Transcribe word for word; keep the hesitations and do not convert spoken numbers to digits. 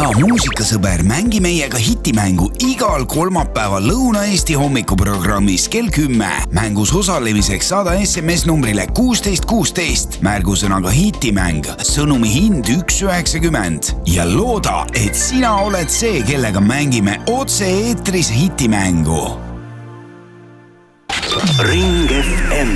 hea muusikasõber, mängi meiega hitimängu igal kolmapäeval Lõuna-Eesti hommikuprogrammis kell kümme. Mängus osalemiseks saada S M S numbrile kuusteist kuusteist. Märgusõnaga hitimäng, sõnumi hind üks üheksakümmend ja looda, et sina oled see, kellega mängime otse eetris hitimängu. Ring F M.